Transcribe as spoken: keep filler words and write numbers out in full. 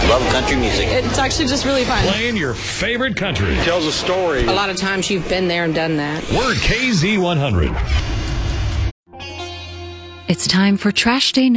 Love country music. It's actually just really fun. Playing your favorite country. Tells a story. A lot of times you've been there and done that. We're K Z one hundred. It's time for Trash Day